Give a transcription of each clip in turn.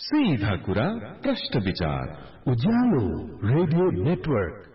सीधा कुरा प्रश्न विचार उज्यालो रेडियो नेटवर्क।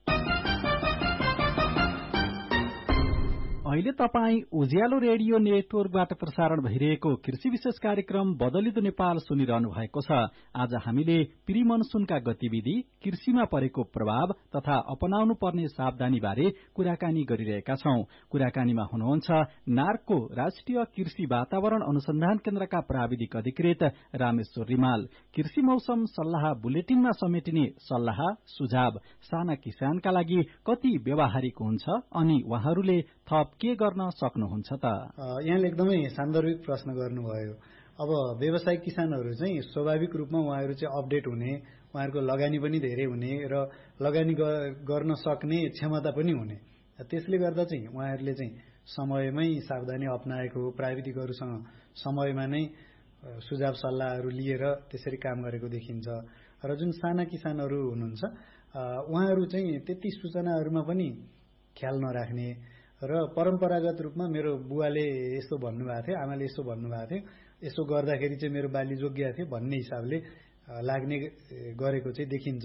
अहिले तपाई उज्यालो रेडियो नेटवर्कबाट प्रसारण भइरहेको कृषि विशेष कार्यक्रम बदलिदो नेपाल सुनिरहनु भएको छ। आज हामीले प्री मनसुनका गतिविधि, कृषिमा परेको प्रभाव तथा अपनाउनु पर्ने सावधानी बारे कुराकानी गरिरहेका छौं। कुराकानीमा हुनुहुन्छ नार्कको राष्ट्रिय कृषि वातावरण अनुसन्धान केन्द्रका प्राविधिक अधिकृत रामेश्वर रिमाल। कृषि मौसम सल्लाह बुलेटिनमा समेटिने सल्लाह सुझाव साना किसानका लागि कति व्यावहारिक हुन्छ अनि उहाँहरूले थप के गर्न सक्नुहुन्छ त? यहाँले एकदमै सान्दर्भिक प्रश्न गर्नुभयो। अब व्यवसायिक किसानहरू चाहिँ स्वाभाविक रूपमा उहाँहरू चाहिँ अपडेट हुने, उहाँहरूको लगानी पनि धेरै हुने र लगानी गर्न सक्ने क्षमता पनि हुने। त्यसले गर्दा चाहिँ उहाँहरूले चाहिँ समयमै सावधानी अपनाएको, प्राविधिकहरूसँग समयमा नै सुझाव सल्लाहहरू लिएर त्यसरी काम गरेको देखिन्छ। र जुन साना किसानहरू हुनुहुन्छ उहाँहरू चाहिँ त्यति सूचनाहरूमा पनि ख्याल नराख्ने र परम्परागत रूपमा मेरो बुवाले यस्तो भन्नुभएको थियो, आमाले यस्तो भन्नुभएको थियो, यसो गर्दाखेरि चाहिँ मेरो बाली जोग्य थियो भन्ने हिसाबले लाग्ने गरेको चाहिँ देखिन्छ।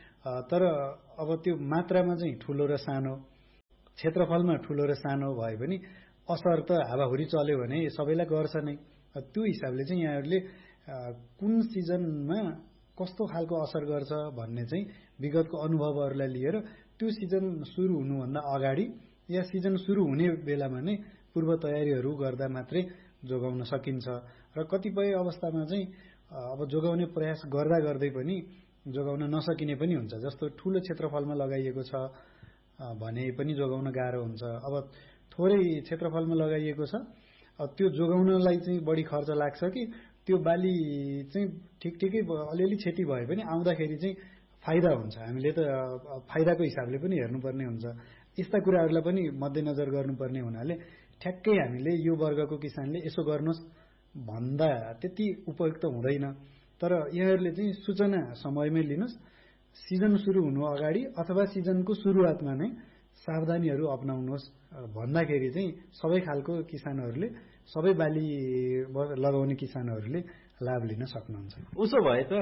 तर अब त्यो मात्रामा चाहिँ ठुलो र सानो, क्षेत्रफलमा ठुलो र सानो भए पनि असर त हावाहुरी चल्यो भने सबैलाई गर्छ नै। त्यो हिसाबले चाहिँ यहाँहरूले कुन सिजनमा कस्तो खालको असर गर्छ भन्ने चाहिँ विगतको अनुभवहरूलाई लिएर त्यो सिजन सुरु हुनुभन्दा अगाडि या सिजन सुरु हुने बेलामा नै पूर्व तयारीहरू गर्दा मात्रै जोगाउन सकिन्छ। र कतिपय अवस्थामा चाहिँ अब जोगाउने प्रयास गर्दा गर्दै पनि जोगाउन नसकिने पनि हुन्छ। जस्तो ठुलो क्षेत्रफलमा लगाइएको छ भने पनि जोगाउन गाह्रो हुन्छ। अब थोरै क्षेत्रफलमा लगाइएको छ, त्यो जोगाउनलाई चाहिँ बढी खर्च लाग्छ कि त्यो बाली चाहिँ ठिकै अलिअलि क्षति भए पनि आउँदाखेरि चाहिँ फाइदा हुन्छ। हामीले त फाइदाको हिसाबले पनि हेर्नुपर्ने हुन्छ। यस्ता कुराहरूलाई पनि मध्यनजर गर्नुपर्ने हुनाले ठ्याक्कै हामीले यो वर्गको किसानले यसो गर्नुहोस् भन्दा त्यति उपयुक्त हुँदैन। तर यहाँहरूले चाहिँ सूचना समयमै लिनुहोस्। सिजन सुरु हुनु अगाडि अथवा सिजनको सुरुवातमा नै सावधानीहरू अपनाउनुहोस् भन्दाखेरि चाहिँ सबै खालको किसानहरूले, सबै बाली लगाउने किसानहरूले लाभ लिन सक्नुहुन्छ। उसो भए त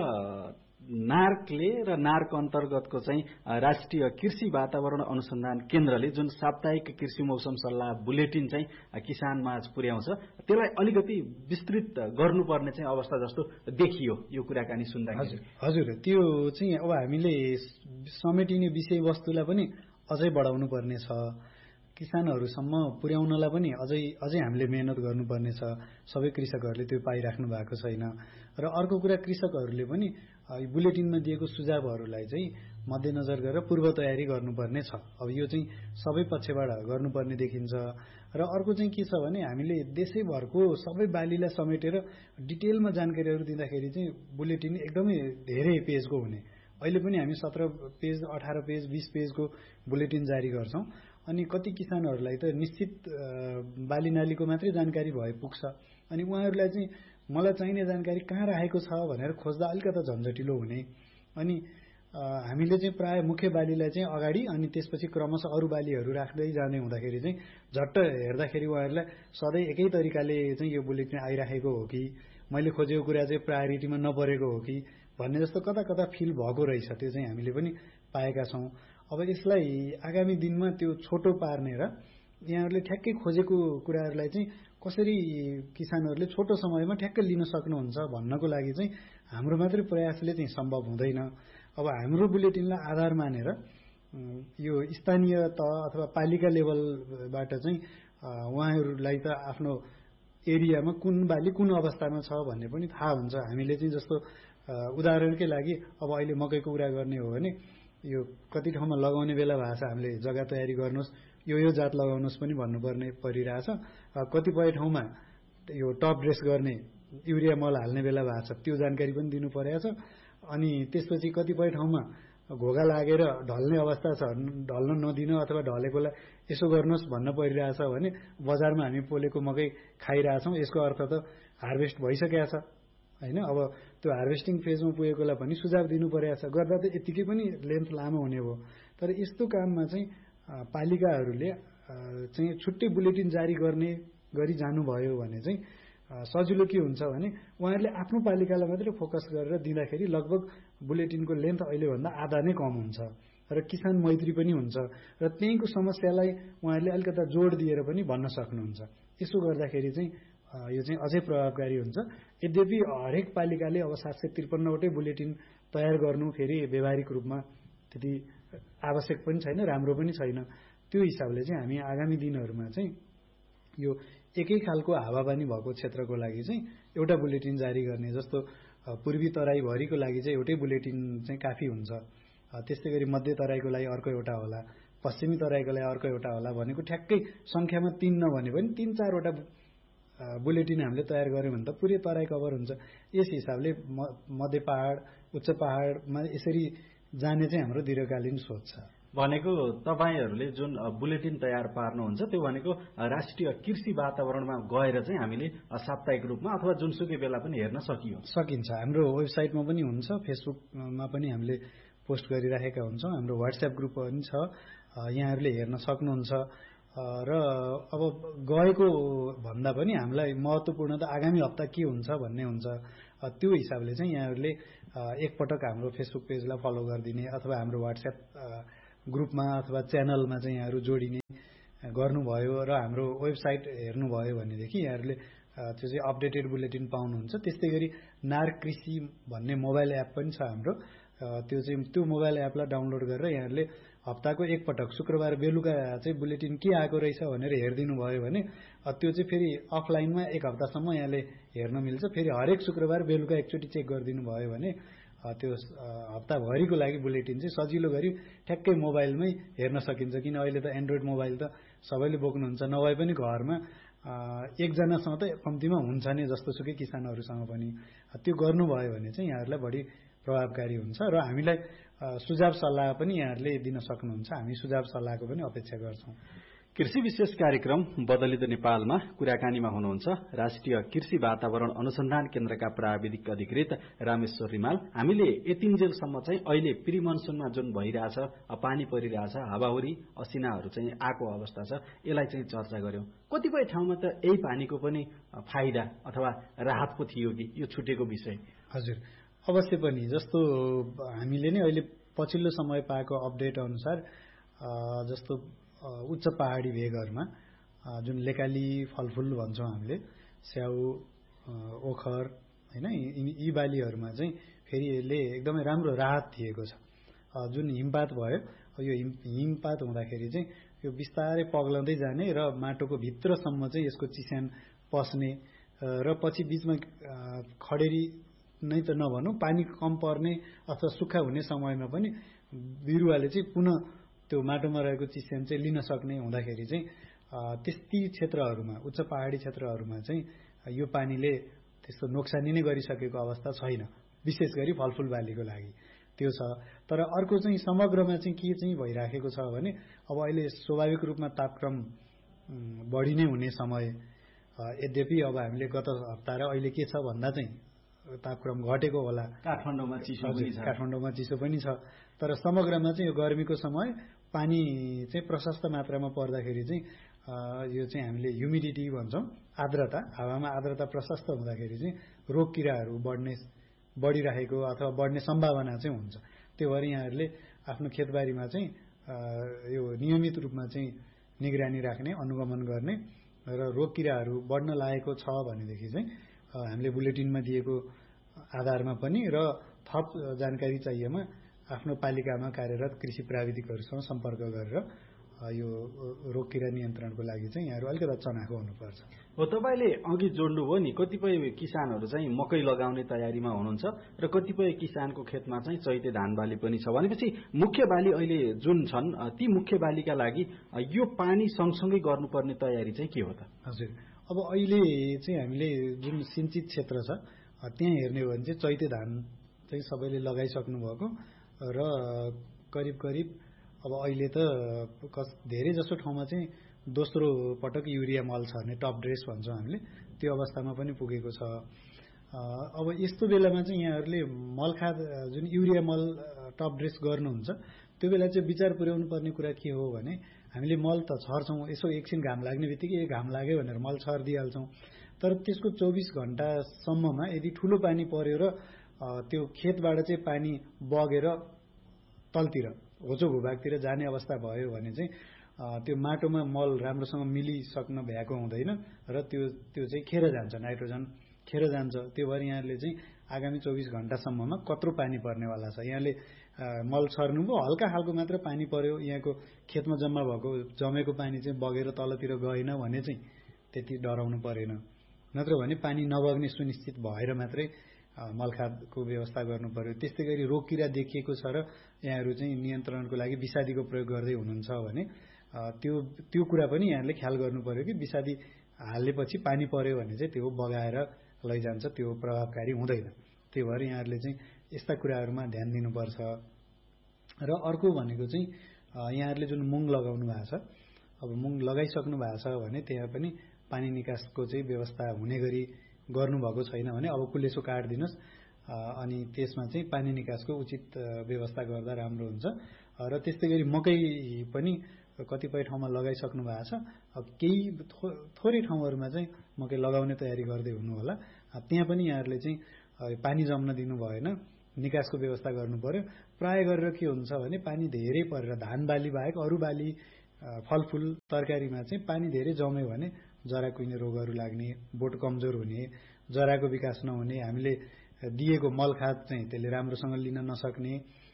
नार्कले र नार्क अन्तर्गतको चाहिँ राष्ट्रिय कृषि वातावरण अनुसन्धान केन्द्रले जुन साप्ताहिक कृषि मौसम सल्लाह बुलेटिन चाहिँ किसान माझ पुर्याउँछ, त्यसलाई अलिकति विस्तृत गर्नुपर्ने चाहिँ अवस्था जस्तो देखियो यो कुराकानी सुन्दाखेरि। हजुर, त्यो चाहिँ अब हामीले समेटिने विषयवस्तुलाई पनि अझै बढाउनु पर्ने छ। किसानहरूसम्म पुर्याउनलाई पनि अझै हामीले मेहनत गर्नुपर्ने छ। सबै कृषकहरूले त्यो पाइराख्नु भएको छैन। र अर्को कुरा, कृषकहरूले पनि बुलेटिनमा दिएको सुझावहरूलाई चाहिँ मध्यनजर गरेर पूर्व तयारी गर्नुपर्ने छ। अब यो चाहिँ सबै पक्षबाट गर्नुपर्ने देखिन्छ। र अर्को चाहिँ के छ भने हामीले देशैभरको सबै बालीलाई समेटेर डिटेलमा जानकारीहरू दिँदाखेरि चाहिँ बुलेटिन एकदमै धेरै पेजको हुने। अहिले पनि हामी 17 पेज, 18 पेज, 20 पेजको बुलेटिन जारी गर्छौं। अनि कति किसानहरूलाई त निश्चित बाली नालीको मात्रै जानकारी भए पुग्छ। अनि उहाँहरूलाई चाहिँ मलाई चाहिने जानकारी कहाँ राखेको छ भनेर खोज्दा अलिकति झन्झटिलो हुने। अनि हामीले चाहिँ प्राय मुख्य बालीलाई चाहिँ अगाडि अनि त्यसपछि क्रमशः अरू बालीहरू राख्दै जाँदै हुँदाखेरि चाहिँ झट्ट हेर्दाखेरि उहाँहरूलाई सधैँ एकै तरिकाले चाहिँ यो बुलेटिन आइराखेको हो कि मैले खोजेको कुरा चाहिँ प्रायोरिटीमा नपरेको हो कि भन्ने जस्तो कता कता फिल भएको रहेछ। त्यो चाहिँ हामीले पनि पाएका छौं। अब यसलाई आगामी दिनमा त्यो छोटो पार्ने र यहाँहरूले ठ्याक्कै खोजेको कुराहरूलाई चाहिँ कसरी किसानहरूले छोटो समयमा ठ्याक्कै लिन सक्नुहुन्छ भन्नको लागि चाहिँ हाम्रो मात्रै प्रयासले चाहिँ सम्भव हुँदैन। अब हाम्रो बुलेटिनलाई आधार मानेर यो स्थानीय तह अथवा पालिका लेभलबाट चाहिँ उहाँहरूलाई त आफ्नो एरियामा कुन बाली कुन अवस्थामा छ भन्ने पनि थाहा हुन्छ। हामीले चाहिँ जस्तो उदाहरणकै लागि अब अहिले मकैको कुरा गर्ने हो भने यो कति ठाउँमा लगाउने बेला भएको छ, हामीले जग्गा तयारी गर्नुहोस्, यो जात लगाउनुहोस् पनि भन्नुपर्ने परिरहेछ। कतिपय ठाउँमा यो टप ड्रेस गर्ने युरिया मल हाल्ने बेला भएको छ, त्यो जानकारी पनि दिनु परेको छ। अनि त्यसपछि कतिपय ठाउँमा घोगा लागेर ढल्ने अवस्था छ, ढल्न नदिन अथवा ढलेकोलाई यसो गर्नुहोस् भन्न परिरहेछ भने बजारमा हामी पोलेको मकै खाइरहेछौँ, यसको अर्थ त हार्भेस्ट भइसकेको छ हैन। अब त्यो हार्भेस्टिङ फेजमा पुगेकोलाई पनि सुझाव दिनु परेको छ, गर्दा त यतिकै पनि लेन्थ लामो हुने भयो। तर यस्तो काममा चाहिँ पालिकाहरूले चाहिँ छुट्टै बुलेटिन जारी गर्ने गरी जानुभयो भने चाहिँ सजिलो के हुन्छ भने उहाँहरूले आफ्नो पालिकालाई मात्रै फोकस गरेर दिँदाखेरि लगभग बुलेटिनको लेन्थ अहिलेभन्दा आधा नै कम हुन्छ र किसान मैत्री पनि हुन्छ र त्यहीँको समस्यालाई उहाँहरूले अलिकता जोड दिएर पनि भन्न सक्नुहुन्छ। यसो गर्दाखेरि चाहिँ यो चाहिँ अझै प्रभावकारी हुन्छ। यद्यपि हरेक पालिकाले अब 753वटै बुलेटिन तयार गर्नु फेरि व्यावहारिक रूपमा त्यति आवश्यक पनि छैन, राम्रो पनि छैन। त्यो हिसाबले चाहिँ हामी आगामी दिनहरूमा चाहिँ यो एकै खालको हावापानी भएको क्षेत्रको लागि चाहिँ एउटा बुलेटिन जारी गर्ने, जस्तो पूर्वी तराईभरिको लागि चाहिँ एउटै बुलेटिन चाहिँ काफी हुन्छ। त्यस्तै गरी मध्य तराईको लागि अर्को एउटा होला, पश्चिमी तराईको लागि अर्को एउटा होला भनेको ठ्याक्कै सङ्ख्यामा 3 नभने पनि 3-4वटा बुलेटिन हामीले तयार गऱ्यौँ भने त पुरै तराई कभर हुन्छ। यस हिसाबले मध्य पहाड उच्च पहाडमा यसरी जाने चाहिँ हाम्रो दीर्घकालीन सोच छ। भनेको तपाईहरूले जुन बुलेटिन तयार पार्नुहुन्छ त्यो भनेको राष्ट्रिय कृषि वातावरणमा गएर चाहिँ हामीले साप्ताहिक रूपमा अथवा जुनसुकै बेला पनि हेर्न सकिन्छ। हाम्रो वेबसाइटमा पनि हुन्छ, फेसबुकमा पनि हामीले पोस्ट गरिराखेका हुन्छौँ, हाम्रो व्हाट्सएप ग्रुप पनि छ, यहाँहरूले हेर्न सक्नुहुन्छ। र अब गएको भन्दा पनि हामीलाई महत्त्वपूर्ण त आगामी हप्ता के हुन्छ भन्ने हुन्छ। त्यो हिसाबले चाहिँ यहाँहरूले एकपटक हाम्रो फेसबुक पेजलाई फलो गरिदिने अथवा हाम्रो व्हाट्सएप ग्रुपमा अथवा च्यानलमा चाहिँ यहाँहरू जोडिने गर्नुभयो र हाम्रो वेबसाइट हेर्नुभयो भनेदेखि यहाँहरूले त्यो चाहिँ अपडेटेड बुलेटिन पाउनुहुन्छ। त्यस्तै गरी नार कृषि भन्ने मोबाइल एप पनि छ हाम्रो। त्यो मोबाइल एपलाई डाउनलोड गरेर यहाँहरूले हप्ताको एकपटक शुक्रबार बेलुका चाहिँ बुलेटिन के आएको रहेछ भनेर हेरिदिनु भयो भने त्यो चाहिँ फेरि अफलाइनमा एक हप्तासम्म यहाँले हेर्न मिल्छ। फेरि हरेक शुक्रबार बेलुका एकचोटि चेक गरिदिनु भयो भने त्यो हप्ताभरिको लागि बुलेटिन चाहिँ सजिलो गरी ठ्याक्कै मोबाइलमै हेर्न सकिन्छ। किन अहिले त एन्ड्रोइड मोबाइल त सबैले बोक्नुहुन्छ, नभए पनि घरमा एकजनासँग त कम्तीमा हुन्छ नै जस्तोसुकै किसानहरूसँग पनि। त्यो गर्नुभयो भने चाहिँ यहाँहरूलाई बढी प्रभावकारी हुन्छ र हामीलाई सुझाव सल्लाह पनि यहाँहरूले दिन सक्नुहुन्छ। हामी सुझाव सल्लाहको पनि अपेक्षा गर्छौँ। कृषि विशेष कार्यक्रम बदलिँदो नेपालमा कुराकानीमा हुनुहुन्छ राष्ट्रिय कृषि वातावरण अनुसन्धान केन्द्रका प्राविधिक अधिकृत रामेश्वर रिमाल। हामीले यतिन्जेलसम्म चाहिँ अहिले प्री मनसुनमा जुन भइरहेछ, पानी परिरहेछ, हावाहुरी असिनाहरू चाहिँ आएको अवस्था छ, यसलाई चाहिँ चर्चा गर्यौं। कतिपय ठाउँमा त यही पानीको पनि फाइदा अथवा राहत पो थियो कि यो छुटेको विषय? हजुर, अवश्य पनि। जस्तो हामीले नै अहिले पछिल्लो समय पाएको अपडेट अनुसार जस्तो उच्च पहाडी भेगहरूमा जुन लेकाली फलफुल भन्छौँ हामीले, स्याउ ओखर होइन, यी बालीहरूमा चाहिँ फेरि यसले एकदमै राम्रो राहत दिएको छ। जुन हिमपात भयो, यो हिमपात हुँदाखेरि चाहिँ यो बिस्तारै पग्लँदै जाने र माटोको भित्रसम्म चाहिँ यसको चिस्यान पस्ने र पछि बिचमा खडेरी नै त नभनौँ, पानी कम पर्ने अथवा सुक्खा हुने समयमा पनि बिरुवाले चाहिँ पुनः त्यो माटोमा रहेको चिस्यान चाहिँ लिन सक्ने हुँदाखेरि चाहिँ त्यस्ती क्षेत्रहरूमा, उच्च पहाडी क्षेत्रहरूमा चाहिँ यो पानीले त्यस्तो नोक्सानी नै गरिसकेको अवस्था छैन, विशेष गरी फलफुल बालीको लागि त्यो छ। तर अर्को चाहिँ समग्रमा चाहिँ के चाहिँ भइराखेको छ भने अब अहिले स्वाभाविक रूपमा तापक्रम बढी नै हुने समय, यद्यपि अब हामीले गत हप्ता र अहिले के छ भन्दा चाहिँ तापक्रम घटेको होला, काठमाडौँमा चिसो पनि छ। तर समग्रमा चाहिँ यो गर्मीको समय पानी चाहिँ प्रशस्त मात्रामा पर्दाखेरि चाहिँ यो चाहिँ हामीले ह्युमिडिटी भन्छौँ, आर्द्रता, हावामा आर्द्रता प्रशस्त हुँदाखेरि चाहिँ रोग किराहरू बढिरहेको अथवा बढ्ने सम्भावना चाहिँ हुन्छ। त्यो भएर यहाँहरूले आफ्नो खेतबारीमा चाहिँ यो नियमित रूपमा चाहिँ निगरानी राख्ने, अनुगमन गर्ने र रोग किराहरू बढ्न लागेको छ भनेदेखि चाहिँ हामीले बुलेटिनमा दिएको आधारमा पनि र थप जानकारी चाहिएमा आफ्नो पालिकामा कार्यरत कृषि प्राविधिकहरूसँग सम्पर्क गरेर यो रोग किरा नियन्त्रणको लागि चाहिँ यहाँहरू अलिकति चनाखो हुनुपर्छ। हो, तपाईँले अघि जोड्नुभयो नि, कतिपय किसानहरू चाहिँ मकै लगाउने तयारीमा हुनुहुन्छ र कतिपय किसानको खेतमा चाहिँ चैते धान बाली पनि छ। भनेपछि मुख्य बाली अहिले जुन छन् ती मुख्य बालीका लागि यो पानी सँगसँगै गर्नुपर्ने तयारी चाहिँ के हो त? हजुर, अब अहिले चाहिँ हामीले जुन सिन्चित क्षेत्र छ त्यहाँ हेर्ने हो भने चाहिँ चैते धान चाहिँ सबैले लगाइसक्नु भएको र करिब अब अहिले त धेरै जसो ठाउँमा चाहिँ दोस्रो पटक युरिया मल छर्ने टप ड्रेस भन्छौँ हामीले, त्यो अवस्थामा पनि पुगेको छ। अब यस्तो बेलामा चाहिँ यहाँहरूले मल खाद जुन युरिया मल टप ड्रेस गर्नुहुन्छ त्यो बेला चाहिँ विचार पुर्याउनु पर्ने कुरा के हो भने हामीले मल त छर्छौँ, यसो एकछिन घाम लाग्ने बित्तिकै घाम लाग्यो भनेर मल छरिदिइहाल्छौँ। तर त्यसको 24 घण्टासम्ममा यदि ठुलो पानी पर्यो र त्यो खेतबाट चाहिँ पानी बगेर तलतिर होचो भूभागतिर जाने अवस्था भयो भने चाहिँ त्यो माटोमा मल राम्रोसँग मिलिसक्न भ्याएको हुँदैन र त्यो चाहिँ खेर जान्छ, नाइट्रोजन खेर जान्छ। त्यो भएर यहाँले चाहिँ आगामी 24 घण्टासम्ममा कत्रो पानी पर्नेवाला छ। यहाँले मल छर्नुभयो, हल्का खालको मात्र पानी पर्यो, यहाँको खेतमा जमेको पानी चाहिँ बगेर तलतिर गएन भने चाहिँ त्यति डराउनु परेन। नत्र भने पानी नबग्ने सुनिश्चित भएर मात्रै मलखादको व्यवस्था गर्नु पर्यो। त्यस्तै गरी रोग किरा देखिएको छ र यहाँहरू चाहिँ नियन्त्रणको लागि विषादीको प्रयोग गर्दै हुनुहुन्छ भने त्यो कुरा पनि यहाँले ख्याल गर्नु पर्यो कि विषादी हालेपछि पानी पर्यो भने चाहिँ त्यो बगाएर लैजान्छ, त्यो प्रभावकारी हुँदैन। त्यही भएर यहाँहरूले चाहिँ यस्ता कुराहरूमा ध्यान दिनुपर्छ। र अर्को भनेको चाहिँ यहाँहरूले जुन मुङ लगाउनु भएको छ, अब मुङ लगाइसक्नु भएको छ भने त्यहाँ पनि पानी निकासको चाहिँ व्यवस्था हुने गरी गर्नुभएको छैन भने अब कुलेसो काटिदिनुहोस् अनि त्यसमा चाहिँ पानी निकासको उचित व्यवस्था गर्दा राम्रो हुन्छ। र त्यस्तै गरी मकै पनि कतिपय ठाउँमा लगाइसक्नु भएको छ, अब केही थोरै ठाउँहरूमा चाहिँ मकै लगाउने तयारी गर्दै हुनु होला। त्यहाँ पनि यहाँहरूले चाहिँ पानी जम्न दिनु भएन, निकासको व्यवस्था गर्नु पर्यो। प्राय गरेर के हुन्छ भने पानी धेरै परेर धान बाली बाहेक अरू बाली फलफुल तरकारीमा चाहिँ पानी धेरै जम्यो भने जरा कुहिने रोगहरू लाग्ने, बोट कमजोर हुने, जराको विकास नहुने, हामीले दिएको मलखाद चाहिँ त्यसले राम्रोसँग लिन नसक्ने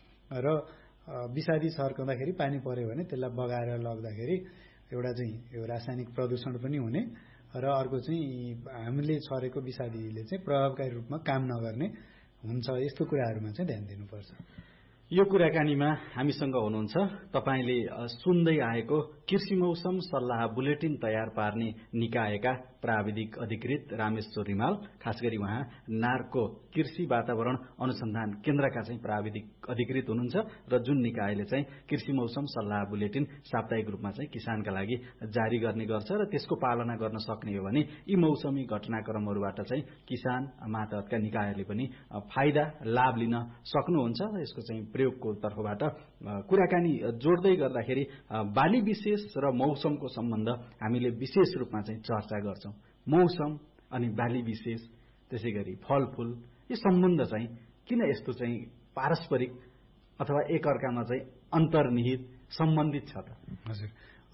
र विषादी छर्काउँदाखेरि पानी पर्यो भने त्यसलाई बगाएर लग्दाखेरि एउटा चाहिँ यो रासायनिक प्रदूषण पनि हुने र अर्को चाहिँ हामीले छरेको विषादीले चाहिँ प्रभावकारी रूपमा काम नगर्ने हुन्छ। यस्तो कुराहरूमा चाहिँ ध्यान दिनुपर्छ। यो कुराकानीमा हामीसँग हुनुहुन्छ तपाईले सुन्दै आएको कृषि मौसम सल्लाह बुलेटिन तयार पार्ने निकायका प्राविधिक अधिकृत रामेश्वर रिमाल, खास गरी उहाँ नार्को कृषि वातावरण अनुसन्धान केन्द्रका चाहिँ प्राविधिक अधिकृत हुनुहुन्छ र जुन निकायले चाहिँ कृषि मौसम सल्लाह बुलेटिन साप्ताहिक रूपमा चाहिँ किसानका लागि जारी गर्ने गर्छ र त्यसको पालना गर्न सक्ने हो भने यी मौसमी घटनाक्रमहरूबाट चाहिँ किसान मातहतका निकायले पनि फाइदा लाभ लिन सक्नुहुन्छ। यसको चाहिँ प्रयोगको तर्फबाट कुराकानी जोड्दै गर्दाखेरि बाली विशेष र मौसमको सम्बन्ध हामीले विशेष रूपमा चाहिँ चर्चा गर्छौं। मौसम अनि बाली विशेष, त्यसै गरी फलफूल, यो सम्बन्ध चाहिँ किन यस्तो चाहिँ पारस्परिक अथवा एकअर्कामा चाहिँ अन्तर्निहित सम्बन्धित छ त? हजुर,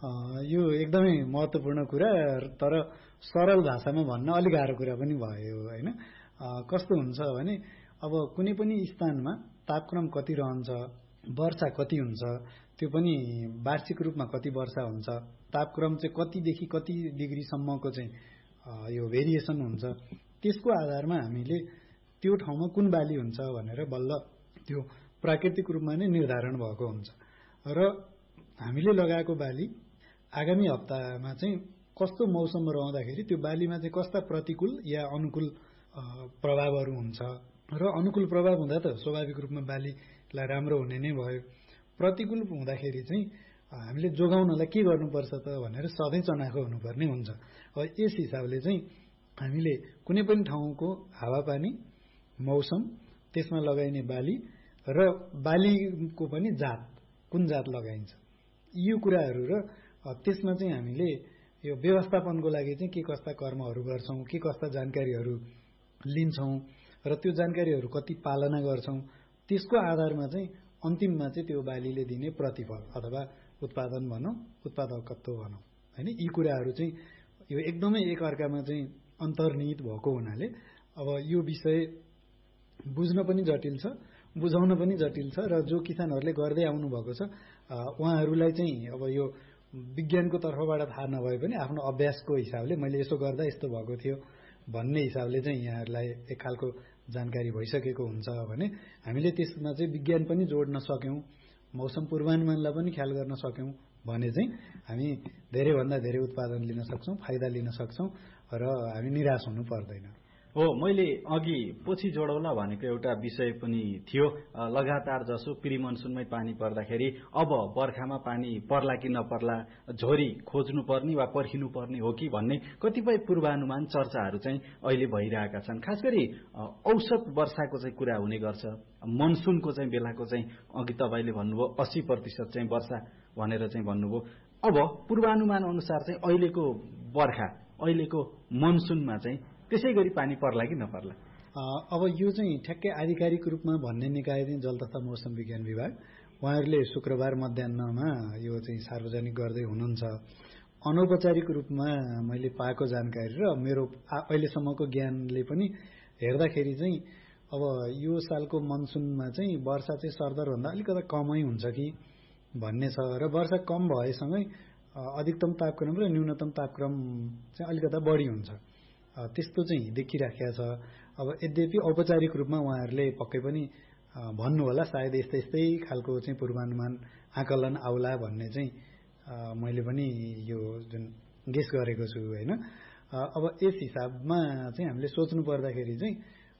यो एकदमै महत्त्वपूर्ण कुरा, तर सरल भाषामा भन्न अलिक गाह्रो कुरा पनि भयो हैन। कस्तो हुन्छ भने अब कुनै पनि स्थानमा तापक्रम कति रहन्छ, वर्षा कति हुन्छ, त्यो पनि वार्षिक रूपमा कति वर्षा हुन्छ, तापक्रम चाहिँ कतिदेखि कति डिग्रीसम्मको चाहिँ यो भेरिएसन हुन्छ, त्यसको आधारमा हामीले त्यो ठाउँमा कुन बाली हुन्छ भनेर बल्ल त्यो प्राकृतिक रूपमा नै निर्धारण भएको हुन्छ। र हामीले लगाएको बाली आगामी हप्तामा चाहिँ कस्तो मौसम रहँदाखेरि त्यो बालीमा चाहिँ कस्ता प्रतिकूल या अनुकूल प्रभावहरू हुन्छ। र अनुकूल प्रभाव हुँदा त स्वाभाविक रूपमा बालीलाई राम्रो हुने नै भयो। प्रतिकूल हुँदाखेरि चाहिँ हामीले जोगाउनलाई के गर्नुपर्छ त भनेर सधैँ चनाखो हुनुपर्ने हुन्छ। यस हिसाबले चाहिँ हामीले कुनै पनि ठाउँको हावापानी, मौसम, त्यसमा लगाइने बाली र बालीको पनि जात, कुन जात लगाइन्छ, यो कुराहरू र त्यसमा चाहिँ हामीले यो व्यवस्थापनको लागि चाहिँ के कस्ता कर्महरू गर्छौं, के कस्ता जानकारीहरू लिन्छौं र त्यो जानकारीहरू कति पालना गर्छौं, त्यसको आधारमा चाहिँ अन्तिममा चाहिँ त्यो बालीले दिने प्रतिफल अथवा उत्पादन भनौं, उत्पादकत्व भनौं हैन, यी कुराहरू चाहिँ यो एकदमै एकअर्कामा चाहिँ अन्तर्निहित भएको हुनाले अब यो विषय बुझ्न पनि जटिल छ, बुझाउन पनि जटिल छ। र जो किसानहरूले गर्दै आउनु भएको छ उहाँहरूलाई चाहिँ अब यो विज्ञानको तर्फबाट थाहा नभए पनि आफ्नो अभ्यासको हिसाबले मैले यसो गर्दा यस्तो भएको थियो भन्ने हिसाबले चाहिँ यहाँहरूलाई एक खालको जानकारी भइसकेको हुन्छ भने हामीले त्यसमा चाहिँ विज्ञान पनि जोड्न सक्यौं, मौसम पूर्वानुमानलाई पनि ख्याल गर्न सक्यौं भने चाहिँ हामी धेरैभन्दा धेरै उत्पादन लिन सक्छौं, फाइदा लिन सक्छौं र हामी निराश हुनु पर्दैन। हो, मैले अघि पछि जोडौला भनेको एउटा विषय पनि थियो। लगातार जसो प्री मनसुनमै पानी पर्दाखेरि अब बर्खामा पानी पर्ला कि नपर्ला, झोरी खोज्नु पर्ने वा पर्खिनु पर्ने हो कि भन्ने कतिपय पूर्वानुमान चर्चाहरू चाहिँ अहिले भइरहेका छन्। खास गरी औसत वर्षाको चाहिँ कुरा हुने गर्छ, मनसुनको चाहिँ बेलाको चाहिँ अघि तपाईले भन्नुभयो 80% चाहिँ वर्षा भनेर चाहिँ भन्नुभयो। अब पूर्वानुमान अनुसार चाहिँ अहिलेको बर्खा अहिलेको मनसुनमा चाहिँ त्यसै गरी पानी पर्ला कि नपर्ला? अब यो चाहिँ ठ्याक्कै आधिकारिक रूपमा भन्ने निकाय चाहिँ जल तथा मौसम विज्ञान विभाग, उहाँहरूले शुक्रबार मध्याहमा यो चाहिँ सार्वजनिक गर्दै हुनुहुन्छ। अनौपचारिक रूपमा मैले पाएको जानकारी र मेरो अहिलेसम्मको ज्ञानले पनि हेर्दाखेरि चाहिँ अब यो सालको मनसुनमा चाहिँ वर्षा चाहिँ सरदरभन्दा अलिकति कमै हुन्छ कि भन्ने छ र वर्षा कम भएसँगै अधिकतम तापक्रम र न्यूनतम तापक्रम चाहिँ अलिकति बढी हुन्छ, त्यस्तो चाहिँ देखिराखेको छ। अब यद्यपि औपचारिक रूपमा उहाँहरूले पक्कै पनि भन्नु होला, सायद यस्तै खालको चाहिँ पूर्वानुमान आकलन आउला भन्ने चाहिँ मैले पनि यो जुन गेस गरेको छु होइन। अब यस हिसाबमा चाहिँ हामीले सोच्नु पर्दाखेरि चाहिँ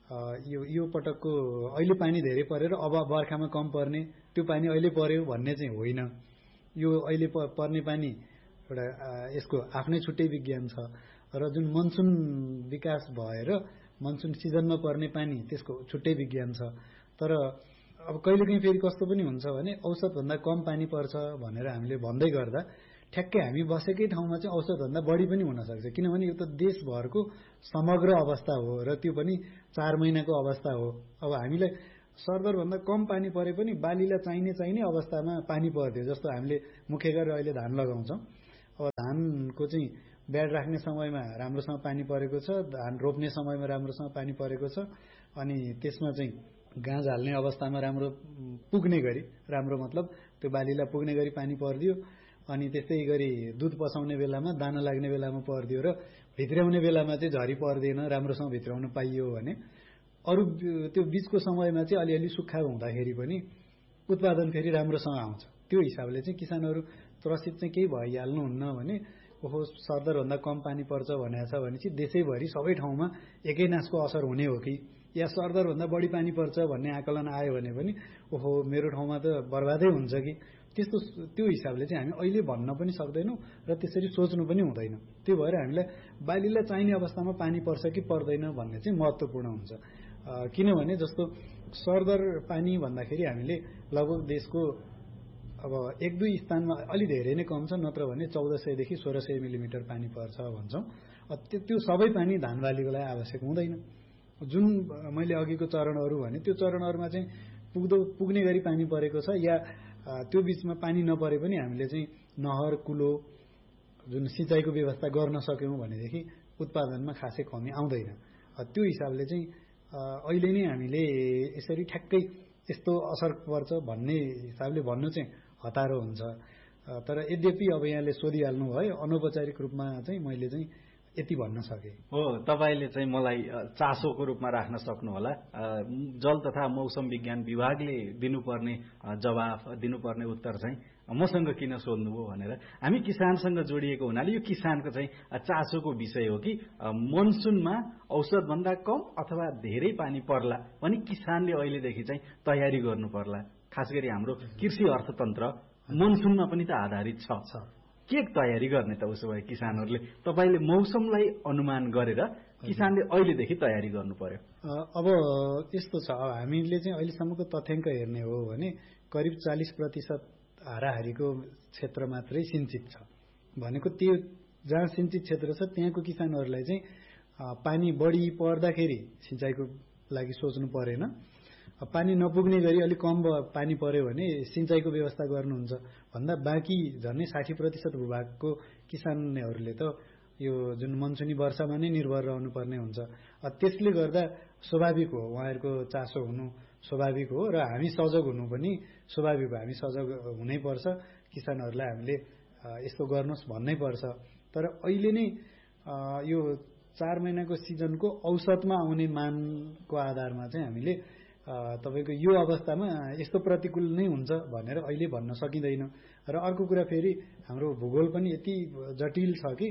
यो पटकको अहिले पानी धेरै परेर अब बर्खामा कम पर्ने, त्यो पानी अहिले पर्यो भन्ने चाहिँ होइन। यो अहिले पर्ने पानी एउटा यसको आफ्नै छुट्टै विज्ञान छ र जुन मनसुन विकास भएर मनसुन सिजनमा पर्ने पानी त्यसको छुट्टै विज्ञान छ। तर अब कहिलेकाहीँ फेरि कस्तो पनि हुन्छ भने औसतभन्दा कम पानी पर्छ भनेर हामीले भन्दै गर्दा ठ्याक्कै हामी बसेकै ठाउँमा चाहिँ औसतभन्दा बढी पनि हुनसक्छ, किनभने यो त देशभरको समग्र अवस्था हो र त्यो पनि 4 महिनाको अवस्था हो। अब हामीलाई सरदरभन्दा कम पानी परे पनि बालीलाई चाहिने अवस्थामा पानी पर्दियो। जस्तो हामीले मुख्य गरेर अहिले धान लगाउँछौँ, अब धानको चाहिँ ब्याड राख्ने समयमा राम्रोसँग पानी परेको छ, धान रोप्ने समयमा राम्रोसँग पानी परेको छ, अनि त्यसमा चाहिँ गाँज हाल्ने अवस्थामा राम्रो पुग्ने गरी, राम्रो मतलब त्यो बालीलाई पुग्ने गरी पानी परिदियो, अनि त्यस्तै गरी दुध पसाउने बेलामा दाना लाग्ने बेलामा परिदियो र भित्र्याउने बेलामा चाहिँ झरी पर्दैन, राम्रोसँग भित्राउन पाइयो भने अरू त्यो बीचको समयमा चाहिँ अलिअलि सुक्खा हुँदाखेरि पनि उत्पादन फेरि राम्रोसँग आउँछ। त्यो हिसाबले चाहिँ किसानहरू त्रसित चाहिँ केही भइहाल्नुहुन्न भने ओहो सरदरभन्दा कम पानी पर्छ भनेको छ भनेपछि देशैभरि सबै ठाउँमा एकै नासको असर हुने हो कि, या सरदरभन्दा बढी पानी पर्छ भन्ने आकलन आयो भने पनि ओहो मेरो ठाउँमा त बर्बादै हुन्छ कि, त्यस्तो त्यो हिसाबले चाहिँ हामी अहिले भन्न पनि सक्दैनौँ र त्यसरी सोच्नु पनि हुँदैन। त्यो भएर हामीलाई बालीलाई चाहिने अवस्थामा पानी पर्छ कि पर्दैन भन्ने चाहिँ महत्त्वपूर्ण हुन्छ। किनभने जस्तो सरदर पानी भन्दाखेरि हामीले लगभग देशको अब 1-2 स्थानमा अलि धेरै नै कम छ, नत्र भने 1400 देखि 1600 मिलिमिटर पानी पर्छ भन्छौँ। त्यो सबै पानी धान बालीको लागि आवश्यक हुँदैन। जुन मैले अघिको चरणहरू भने त्यो चरणहरूमा चाहिँ पुग्ने गरी पानी परेको छ, या त्यो बीचमा पानी नपरे पनि हामीले चाहिँ नहर कुलो जुन सिँचाइको व्यवस्था गर्न सक्यौँ भनेदेखि उत्पादनमा खासै कमी आउँदैन। त्यो हिसाबले चाहिँ अहिले नै हामीले यसरी ठ्याक्कै यस्तो असर पर्छ भन्ने हिसाबले भन्नु चाहिँ हतारो हुन्छ। तर यद्यपि अब यहाँले सोधिहाल्नु भयो, अनौपचारिक रूपमा चाहिँ मैले चाहिँ यति भन्न सके हो। तपाईले चाहिँ मलाई चासोको रूपमा राख्न सक्नु होला। जल तथा मौसम विज्ञान विभागले दिनुपर्ने जवाफ, दिनुपर्ने उत्तर चाहिँ मसँग किन सोध्नुभयो भनेर हामी किसानसँग जोडिएको हुनाले यो किसानको चाहिँ चासोको विषय हो कि मनसुनमा औसतभन्दा कम अथवा धेरै पानी पर्ला भने किसानले अहिलेदेखि चाहिँ तयारी गर्नु पर्ला। खास गरी हाम्रो कृषि अर्थतन्त्र मनसुनमा पनि त आधारित छ। के तयारी गर्ने त उसो भए किसानहरूले? तपाईले मौसमलाई अनुमान गरेर किसानले अहिलेदेखि तयारी गर्नु पर्यो। अब यस्तो छ, हामीले चाहिँ अहिलेसम्मको तथ्याङ्क हेर्ने हो भने करिब 40% हाराहारीको क्षेत्र मात्रै सिंचित छ भनेको। त्यो जहाँ सिंचित क्षेत्र छ त्यहाँको किसानहरूलाई चाहिँ पानी बढी पर्दाखेरि सिंचाइको लागि सोच्नु परेन। पानी नपुग्ने गरी अलिक कम पानी पर्यो भने सिंचाइको व्यवस्था गर्नुहुन्छ भन्दा बाँकी झन्डै 60% भूभागको किसानहरूले त यो जुन मनसुनी वर्षामा नै निर्भर रहनुपर्ने हुन्छ। त्यसले गर्दा स्वाभाविक हो उहाँहरूको चासो हुनु स्वाभाविक हो र हामी सजग हुनु पनि स्वाभाविक हो। हामी सजग हुनै पर्छ, किसानहरूलाई हामीले यस्तो गर्नुहोस् भन्नै पर्छ। तर अहिले नै यो 4 महिनाको सिजनको औसतमा आउने मानको आधारमा चाहिँ हामीले तपाईको यो अवस्थामा यस्तो प्रतिकूल नै हुन्छ भनेर अहिले भन्न सकिँदैन। र अर्को कुरा फेरि हाम्रो भूगोल पनि यति जटिल छ कि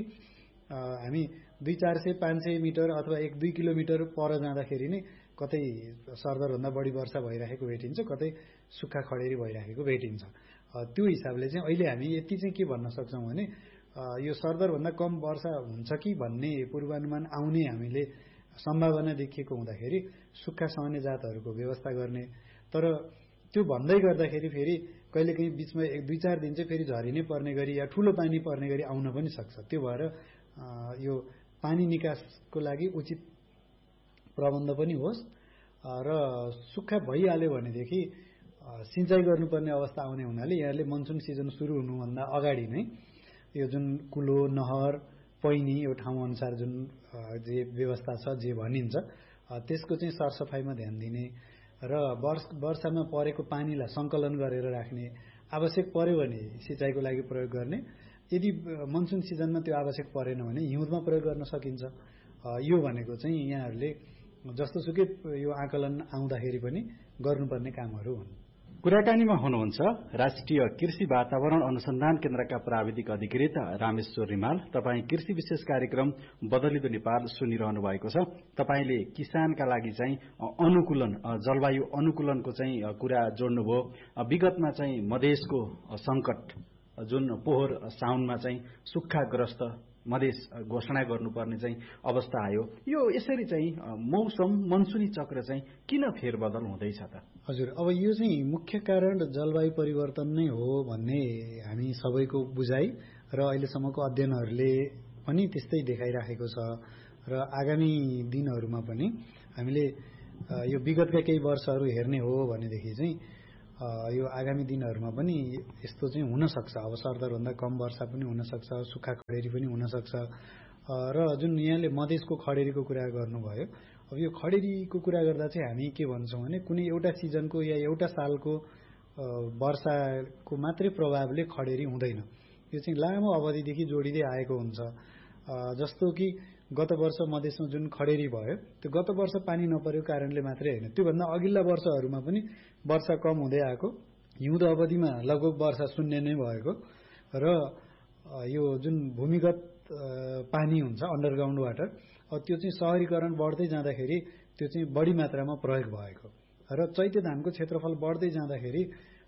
हामी 200-400-500 मिटर अथवा 1-2 किलोमिटर पर जाँदाखेरि नै कतै सरदरभन्दा बढी वर्षा भइराखेको भेटिन्छ, कतै सुक्खा खडेरी भइराखेको भेटिन्छ। त्यो हिसाबले चाहिँ अहिले हामी यति चाहिँ के भन्न सक्छौँ भने यो सरदरभन्दा कम वर्षा हुन्छ कि भन्ने पूर्वानुमान आउने हामीले सम्भावना देखिएको हुँदाखेरि सुक्खा सहने जातहरूको व्यवस्था गर्ने। तर त्यो भन्दै गर्दाखेरि फेरि कहिलेकाहीँ बिचमा 1-2-4 दिन चाहिँ फेरि झरी नै पर्ने गरी या ठुलो पानी पर्ने गरी आउन पनि सक्छ। त्यो भएर यो पानी निकासको लागि उचित प्रबन्ध पनि होस् र सुक्खा भइहाल्यो भनेदेखि सिँचाइ गर्नुपर्ने अवस्था आउने हुनाले यहाँले मनसुन सिजन सुरु हुनुभन्दा अगाडि नै यो जुन कुलो नहर पैनी यो ठाउँ अनुसार जुन जे व्यवस्था छ जे भनिन्छ त्यसको चाहिँ सरसफाइमा ध्यान दिने र वर्षामा परेको पानीलाई सङ्कलन गरेर राख्ने आवश्यक पर्यो भने सिँचाइको लागि प्रयोग गर्ने यदि मनसुन सिजनमा त्यो आवश्यक परेन भने हिउँदमा प्रयोग गर्न सकिन्छ यो भनेको चाहिँ यहाँहरूले जस्तोसुकै यो आकलन आउँदाखेरि पनि गर्नुपर्ने कामहरू हुन्। कुराकानीमा हुनुहुन्छ राष्ट्रिय कृषि वातावरण अनुसन्धान केन्द्रका प्राविधिक अधिकृत रामेश्वर रिमाल। तपाईँ कृषि विशेष कार्यक्रम बदलिदो नेपाल सुनिरहनु भएको छ। तपाईले किसानका लागि चाहिँ अनुकूलन जलवायु अनुकूलनको चाहिँ कुरा जोड्नुभयो। विगतमा चाहिँ मधेसको संकट जुन पोहोर साउनमा चाहिँ सुक्खाग्रस्त मधेस घोषणा गर्नुपर्ने चाहिँ अवस्था आयो। यो यसरी चाहिँ मौसम मनसुनी चक्र चाहिँ किन फेरबदल हुँदैछ त? हजुर, अब यो चाहिँ मुख्य कारण जलवायु परिवर्तन नै हो भन्ने हामी सबैको बुझाइ र अहिलेसम्मको अध्ययनहरूले पनि त्यस्तै देखाइराखेको छ र आगामी दिनहरूमा पनि हामीले यो विगतका केही वर्षहरू हेर्ने हो भनेदेखि चाहिँ यो आगामी दिनहरूमा पनि यस्तो चाहिँ हुन सक्छ। अब सरदरभन्दा कम वर्षा पनि हुन सक्छ, सुक्खा खडेरी पनि हुन सक्छ र जुन यहाँले मधेसको खडेरीको कुरा गर्नुभयो, अब यो खडेरीको कुरा गर्दा चाहिँ हामी के भन्छौँ भने कुनै एउटा सिजनको या एउटा सालको वर्षाको मात्रै प्रभावले खडेरी हुँदैन। यो चाहिँ लामो अवधिदेखि जोडिँदै आएको हुन्छ। जस्तो कि गत वर्ष मधेसमा जुन खडेरी भयो त्यो गत वर्ष पानी नपरेको कारणले मात्रै होइन, त्योभन्दा अघिल्ला वर्षहरूमा पनि वर्षा कम हुँदै आएको, हिउँद अवधिमा लगभग वर्षा शून्य नै भएको र यो जुन भूमिगत पानी हुन्छ अन्डरग्राउन्ड वाटर, त्यो चाहिँ सहरीकरण बढ्दै जाँदाखेरि त्यो चाहिँ बढी मात्रामा प्रयोग भएको र चैते धानको क्षेत्रफल बढ्दै जाँदाखेरि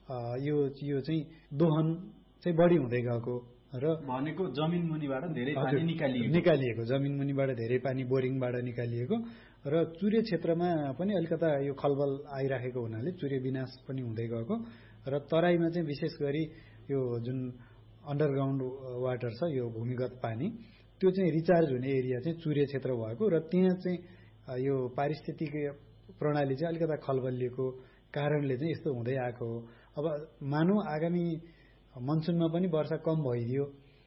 यो चाहिँ दोहन चाहिँ बढी हुँदै गएको र भनेको जमिन मुनिबाट धेरै पानी निकालिएको जमिन मुनिबाट धेरै पानी बोरिङबाट निकालिएको र चुरे क्षेत्रमा पनि अलिकता यो खलबल आइराखेको हुनाले चुरे विनाश पनि हुँदै गएको र तराईमा चाहिँ विशेष गरी यो जुन अन्डरग्राउन्ड वाटर छ यो भूमिगत पानी त्यो चाहिँ रिचार्ज हुने एरिया चाहिँ चुरे क्षेत्र भएको र त्यहाँ चाहिँ यो पारिस्थितिक प्रणाली चाहिँ अलिकता खलबलिएको कारणले चाहिँ यस्तो हुँदै आएको हो। अब मानौ आगामी मनसुनमा पनि वर्षा कम भइदियो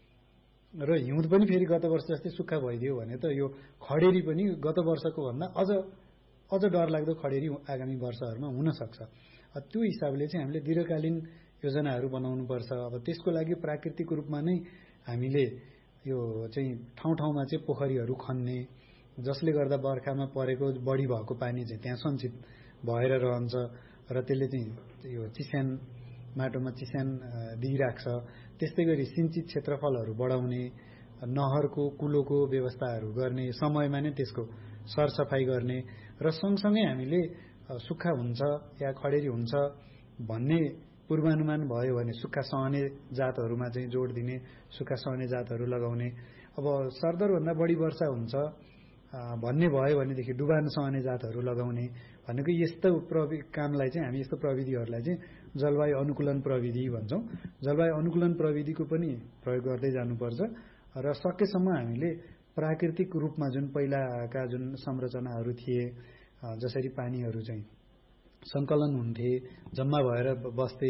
र हिउँद पनि फेरि गत वर्ष जस्तै सुक्खा भइदियो भने त यो खडेरी पनि गत वर्षको भन्दा अझ डरलाग्दो खडेरी आगामी वर्षहरूमा हुन सक्छ। त्यो हिसाबले चाहिँ हामीले दीर्घकालीन योजनाहरू बनाउनुपर्छ। अब त्यसको लागि प्राकृतिक रूपमा नै हामीले यो चाहिँ ठाउँ ठाउँमा चाहिँ पोखरीहरू खन्ने, जसले गर्दा बर्खामा परेको बढी भएको पानी चाहिँ त्यहाँ सञ्चित भएर रहन्छ र त्यसले चाहिँ यो चिस्यान माटोमा चिस्यान दिइराख्छ। त्यस्तै गरी सिंचित क्षेत्रफलहरू बढाउने, नहरको कुलोको व्यवस्थाहरू गर्ने, समयमा नै त्यसको सरसफाइ गर्ने र सँगसँगै हामीले सुक्खा हुन्छ या खडेरी हुन्छ भन्ने पूर्वानुमान भयो भने सुक्खा सहने जातहरूमा चाहिँ जोड दिने, सुक्खा सहने जातहरू लगाउने। अब सरदरभन्दा बढी वर्षा हुन्छ भन्ने भयो भनेदेखि डुबान सहने जातहरू लगाउने भनेको यस्तो कामलाई चाहिँ हामी यस्तो प्रविधिहरूलाई चाहिँ जलवायु अनुकूलन प्रविधि भन्छौँ। जलवायु अनुकूलन प्रविधिको पनि प्रयोग गर्दै जानुपर्छ र सकेसम्म हामीले प्राकृतिक रूपमा जुन पहिलाका जुन संरचनाहरू थिए, जसरी पानीहरू चाहिँ सङ्कलन हुन्थे, जम्मा भएर बस्थे,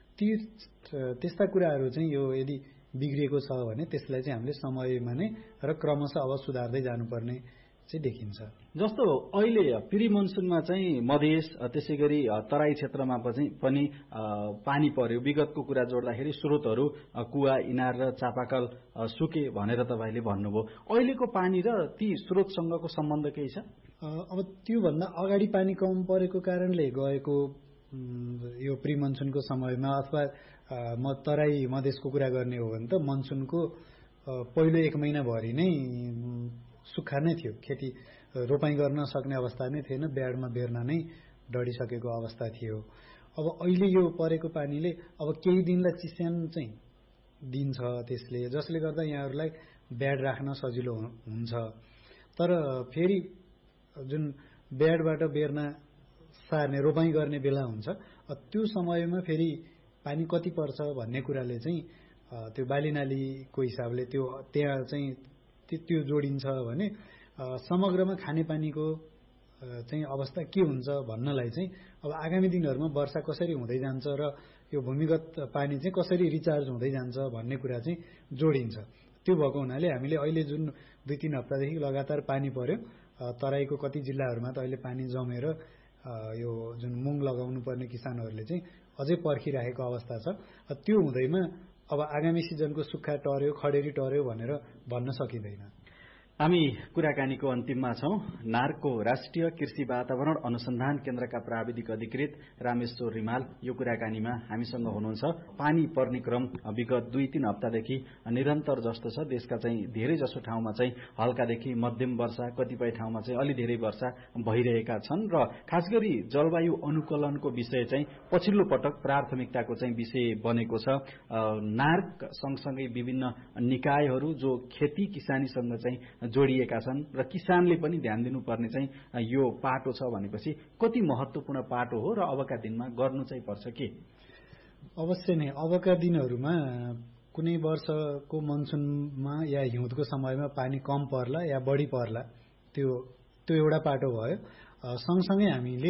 त्यस्ता कुराहरू चाहिँ यो यदि बिग्रिएको छ भने त्यसलाई चाहिँ हामीले समयमा नै र क्रमशः अब सुधार्दै जानुपर्ने चाहिँ देखिन्छ। जस्तो अहिले प्री मनसुनमा चाहिँ मधेस त्यसै गरी तराई क्षेत्रमा पनि पानी पर्यो। विगतको कुरा जोड्दाखेरि स्रोतहरू कुवा, इनार र चापाकल सुके भनेर तपाईँले भन्नुभयो। अहिलेको पानी र ती स्रोतसँगको सम्बन्ध केही छ? अब त्योभन्दा अगाडि पानी कम परेको कारणले गएको यो प्री मनसुनको समयमा अथवा तराई मधेसको कुरा गर्ने हो भने त मनसुनको पहिलो 1 महिनाभरि नै सुक्खा नै थियो, खेती रोपाइँ गर्न सक्ने अवस्था नै थिएन, ब्याडमा बेर्ना नै डढिसकेको अवस्था थियो। अब अहिले यो परेको पानीले अब केही दिनलाई चिस्यान चाहिँ दिन्छ त्यसले, जसले गर्दा यहाँहरूलाई ब्याड राख्न सजिलो हुन्छ। तर फेरि जुन ब्याडबाट बेर्ना सार्ने रोपाइँ गर्ने बेला हुन्छ, त्यो समयमा फेरि पानी कति पर्छ भन्ने कुराले चाहिँ त्यो बालीनालीको हिसाबले त्यो त्यहाँ चाहिँ त्यो जोडिन्छ भने समग्रमा खानेपानीको चाहिँ अवस्था के हुन्छ भन्नलाई चाहिँ अब आगामी दिनहरूमा वर्षा कसरी हुँदै जान्छ र यो भूमिगत पानी चाहिँ कसरी रिचार्ज हुँदै जान्छ भन्ने कुरा चाहिँ जोडिन्छ। त्यो भएको हुनाले हामीले अहिले जुन 2-3 हप्तादेखि लगातार पानी पर्यो, तराईको कति जिल्लाहरूमा त अहिले पानी जमेर यो जुन मुङ लगाउनु पर्ने किसानहरूले चाहिँ अझै पर्खिरहेको अवस्था छ। त्यो हुँदैमा अब आगामी सिजनको सुक्खा टर्यो, खडेरी टर्यो भनेर भन्न सकिँदैन। हामी कुराकानीको अन्तिममा छौं। नार्कको राष्ट्रिय कृषि वातावरण अनुसन्धान केन्द्रका प्राविधिक अधिकृत रामेश्वर रिमाल यो कुराकानीमा हामीसँग हुनुहुन्छ। पानी पर्ने क्रम विगत 2-3 हप्तादेखि निरन्तर जस्तो छ। देशका चाहिँ धेरै जसो ठाउँमा चाहिँ हल्कादेखि मध्यम वर्षा, कतिपय ठाउँमा चाहिँ अलि धेरै वर्षा भइरहेका छन् र खास गरी जलवायु अनुकूलनको विषय चाहिँ पछिल्लो पटक प्राथमिकताको चाहिँ विषय बनेको छ। नार्क सँगसँगै विभिन्न निकायहरू जो खेती किसानीसँग चाहिँ जोडिएका छन् र किसानले पनि ध्यान दिनुपर्ने चाहिँ यो पाटो छ भनेपछि कति महत्त्वपूर्ण पाटो हो र अबका दिनमा गर्नु चाहिँ पर्छ के? अवश्य नै अबका दिनहरूमा कुनै वर्षको मनसुनमा या हिउँदको समयमा पानी कम पर्ला या बढी पर्ला, त्यो एउटा पाटो भयो। सँगसँगै हामीले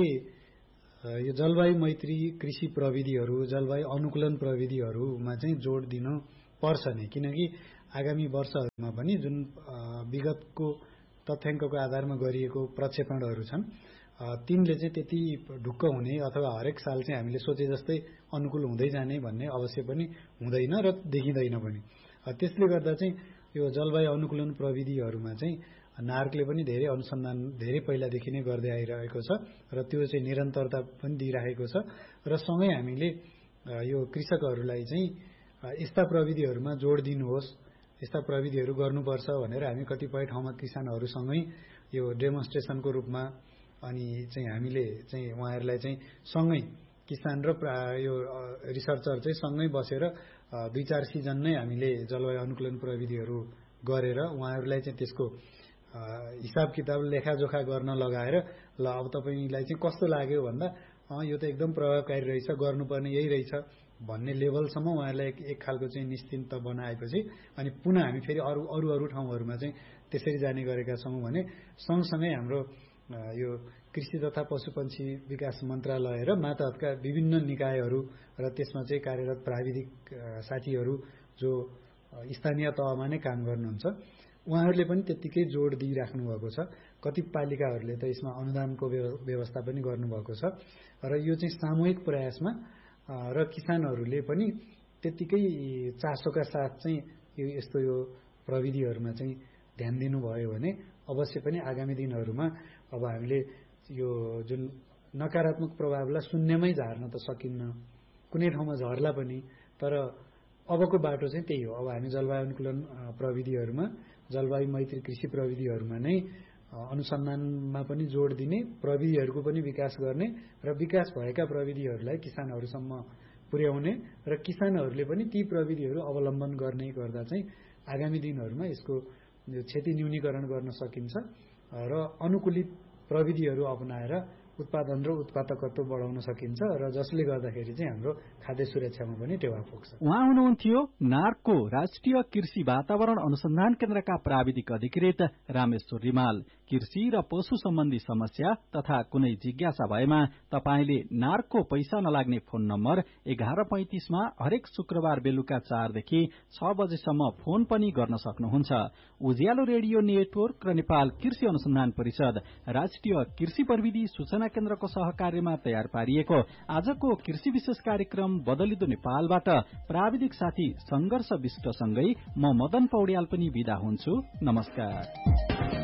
यो जलवायु मैत्री कृषि प्रविधिहरू, जलवायु अनुकूलन प्रविधिहरूमा चाहिँ जोड दिन पर्छ नै, किनकि आगामी वर्षहरूमा पनि जुन विगतको तथ्याङ्कको आधारमा गरिएको प्रक्षेपणहरू छन् तिनले चाहिँ त्यति ढुक्क हुने अथवा हरेक साल चाहिँ हामीले सोचे जस्तै अनुकूल हुँदै जाने भन्ने अवश्य पनि हुँदैन र देखिँदैन पनि। त्यसले गर्दा चाहिँ यो जलवायु अनुकूलन प्रविधिहरूमा चाहिँ नार्कले पनि धेरै अनुसन्धान धेरै पहिलादेखि नै गर्दै आइरहेको छ र त्यो चाहिँ निरन्तरता पनि दिइरहेको छ र सँगै हामीले यो कृषकहरूलाई चाहिँ यस्ता प्रविधिहरूमा जोड दिनुहोस्, यस्ता प्रविधिहरू गर्नुपर्छ भनेर हामी कतिपय ठाउँमा किसानहरूसँगै यो डेमोन्स्ट्रेसनको रूपमा अनि चाहिँ हामीले चाहिँ उहाँहरूलाई चाहिँ सँगै किसान र यो रिसर्चर चाहिँ सँगै बसेर 2-4 सिजन नै हामीले जलवायु अनुकूलन प्रविधिहरू गरेर उहाँहरूलाई चाहिँ त्यसको हिसाब किताब लेखाजोखा गर्न लगाएर ल अब तपाईँलाई चाहिँ कस्तो लाग्यो भन्दा यो त एकदम प्रभावकारी रहेछ, गर्नुपर्ने यही रहेछ भन्ने लेभलसम्म उहाँहरूलाई एक खालको चाहिँ निश्चिन्त बनाएपछि अनि पुनः हामी फेरि अरू ठाउँहरूमा चाहिँ त्यसरी जाने गरेका छौँ भने सँगसँगै हाम्रो यो कृषि तथा पशुपन्छी विकास मन्त्रालय र मातहतका विभिन्न निकायहरू र त्यसमा चाहिँ कार्यरत प्राविधिक साथीहरू जो स्थानीय तहमा नै काम गर्नुहुन्छ उहाँहरूले पनि त्यत्तिकै जोड दिइराख्नु भएको छ। कति पालिकाहरूले त यसमा अनुदानको व्यवस्था पनि गर्नुभएको छ र यो चाहिँ सामूहिक प्रयासमा र किसानहरूले पनि त्यत्तिकै चासोका साथ चाहिँ यस्तो यो प्रविधिहरूमा चाहिँ ध्यान दिनुभयो भने अवश्य पनि आगामी दिनहरूमा अब हामीले यो जुन नकारात्मक प्रभावलाई शून्यमै झार्न त सकिन्न, कुनै ठाउँमा झर्ला पनि, तर अबको बाटो चाहिँ त्यही हो। अब हामी जलवायु अनुकूलन प्रविधिहरूमा, जलवायु मैत्री कृषि प्रविधिहरूमा नै अनुसन्धानमा पनि जोड दिने, प्रविधिहरूको पनि विकास गर्ने र विकास भएका प्रविधिहरूलाई किसानहरूसम्म पुर्याउने र किसानहरूले पनि ती प्रविधिहरू अवलम्बन गर्ने गर्दा चाहिँ आगामी दिनहरूमा यसको क्षति न्यूनीकरण गर्न सकिन्छ र अनुकूलित प्रविधिहरू अपनाएर उत्पादन र उत्पादकत्व बढाउन सकिन्छ र जसले गर्दाखेरि चाहिँ हाम्रो खाद्य सुरक्षामा पनि टेवा पुग्छ। उहाँ हुनुहुन्थ्यो नार्कको राष्ट्रिय कृषि वातावरण अनुसन्धान केन्द्रका प्राविधिक अधिकृत रामेश्वर रिमाल। कृषि र पशु सम्बन्धी समस्या तथा कुनै जिज्ञासा भएमा तपाईले नार्कको पैसा नलाग्ने फोन नम्बर 1135 मा हरेक शुक्रबार बेलुका 4 देखि 6 बजेसम्म फोन पनि गर्न सक्नुहुन्छ। उज्यालो रेडियो नेटवर्क र नेपाल कृषि अनुसन्धान परिषद राष्ट्रिय कृषि प्रविधि सूचना केन्द्रको सहकार्यमा तयार पारिएको आजको कृषि विशेष कार्यक्रम बदलिदो नेपालबाट प्राविधिक साथी संघर्ष विष्टसँगै म मदन पौड्याल पनि बिदा हुन्छु। नमस्कार।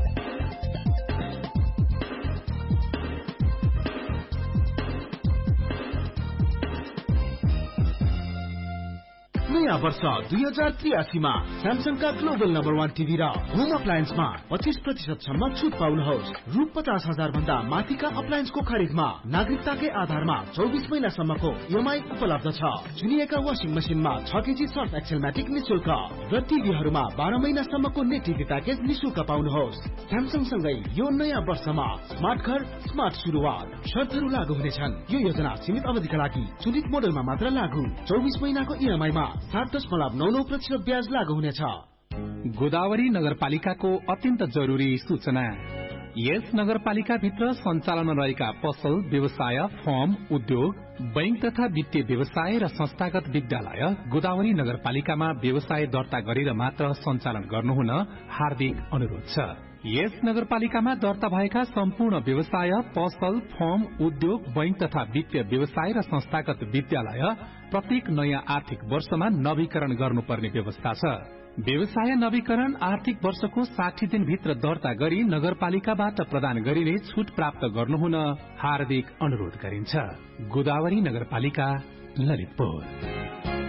नयाँ वर्ष 2083 मा स्यामसङका ग्लोबल नम्बर 1 टिभी र होम अप्लायन्समा 25% सम्म छुट पाउनुहोस्। रु 50,000 भन्दा माथिका अप्लायन्सको खरिदमा नागरिकताकै आधारमा 24 महिनासम्मको EMI उपलब्ध छ। चुनिएका वाशिङ मसिनमा 6 केजी सर्फ एक्सेलम्याटिक निशुल्क र टिभीहरूमा 12 महिनासम्मको नेट टिभी प्याकेज निशुल्क पाउनुहोस्। स्यामसङ सँगै यो नयाँ वर्षमा स्मार्ट घर स्मार्ट सुरुवात। शर्तहरू लागू हुनेछन्। यो योजना सीमित अवधिका लागि चुनित मोडलमा मात्र लागू। 24 महिनाको EMI मा 7.99% ब्याज लागू हुनेछ। गोदावरी नगरपालिकाको अत्यन्त जरुरी सूचना। यस नगरपालिकाभित्र सञ्चालन रहेका पसल, व्यवसाय, फर्म, उद्योग, बैंक तथा वित्तीय व्यवसाय र संस्थागत विद्यालय गोदावरी नगरपालिकामा व्यवसाय दर्ता गरेर मात्र सञ्चालन गर्नुहुन हार्दिक अनुरोध छ। यस नगरपालिकामा दर्ता भएका सम्पूर्ण व्यवसाय, पसल, फर्म, उद्योग, बैंक तथा वित्तीय व्यवसाय र संस्थागत विद्यालय प्रत्येक नयाँ आर्थिक वर्षमा नवीकरण गर्नुपर्ने व्यवस्था छ। व्यवसाय नवीकरण आर्थिक वर्षको 60 दिनभित्र दर्ता गरी नगरपालिकाबाट प्रदान गरिने छुट प्राप्त गर्नुहुन हार्दिक अनुरोध गरिन्छ। गोदावरी नगरपालिका, ललितपुर।